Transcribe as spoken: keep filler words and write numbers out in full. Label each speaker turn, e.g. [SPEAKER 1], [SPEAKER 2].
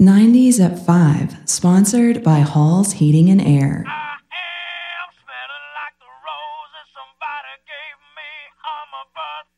[SPEAKER 1] nineties at five, sponsored by Hall's Heating and Air.
[SPEAKER 2] I am smelling like the roses somebody gave me on my birthday.